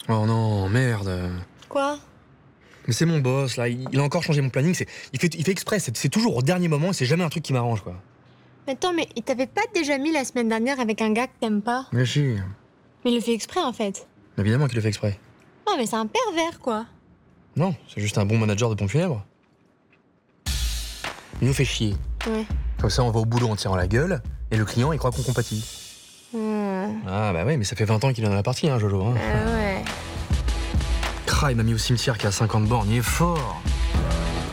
Oh non, merde. Quoi? Mais c'est mon boss, là, il a encore changé mon planning. Il fait exprès, c'est toujours au dernier moment et c'est jamais un truc qui m'arrange, quoi. Mais attends, mais il t'avait pas déjà mis la semaine dernière avec un gars que t'aimes pas? Mais si, Mais il le fait exprès, en fait. évidemment qu'il le fait exprès. Oh, mais c'est un pervers, quoi. Non, c'est juste un bon manager de pompe funèbre. Il nous fait chier. Ouais. Comme ça, on va au boulot en tirant la gueule et le client, il croit qu'on compatit. Ah bah ouais, mais ça fait 20 ans qu'il est dans la partie, hein, Jojo. Hein. Ah ouais. Il m'a mis au cimetière qui a 50 bornes, il est fort.